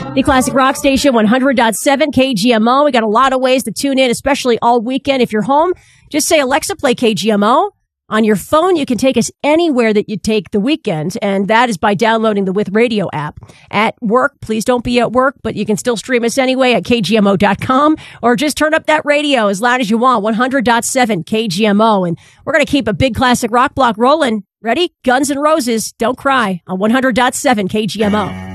The Classic Rock Station 100.7 KGMO. We got a lot of ways to tune in, especially all weekend. If you're home, just say, Alexa, play KGMO. On your phone, you can take us anywhere that you take the weekend, and that is by downloading the With Radio app. At work, please don't be at work, but you can still stream us anyway at kgmo.com, or just turn up that radio as loud as you want, 100.7 KGMO, and we're going to keep a big classic rock block rolling. Ready? Guns N' Roses, Don't Cry, on 100.7 KGMO.